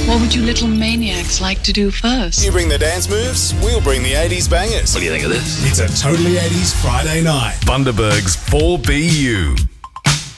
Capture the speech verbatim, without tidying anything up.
What would you little maniacs like to do first? You bring the dance moves, we'll bring the eighties bangers. What do you think of this? It's a Totally eighties Friday night. Bundaberg's four B U.